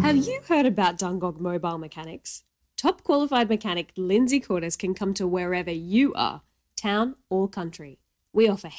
Have you heard about Dungog Mobile Mechanics? Top qualified mechanic Lindsay Cordes can come to wherever you are, town or country. We offer